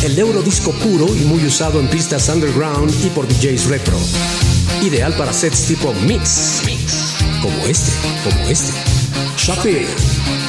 El eurodisco puro y muy usado en pistas underground y por DJs retro. Ideal para sets tipo mix, como este. Shapir.